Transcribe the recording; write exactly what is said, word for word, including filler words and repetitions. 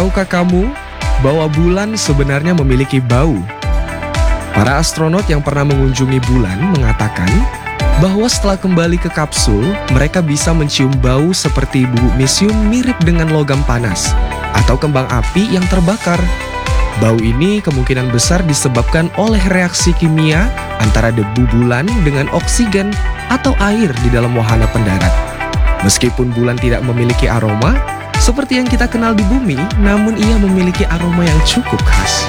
Tahukah kamu bahwa bulan sebenarnya memiliki bau? Para astronot yang pernah mengunjungi bulan mengatakan bahwa setelah kembali ke kapsul, mereka bisa mencium bau seperti bubuk-misium mirip dengan logam panas atau kembang api yang terbakar. Bau ini kemungkinan besar disebabkan oleh reaksi kimia antara debu bulan dengan oksigen atau air di dalam wahana pendarat. Meskipun bulan tidak memiliki aroma seperti yang kita kenal di bumi, namun ia memiliki aroma yang cukup khas.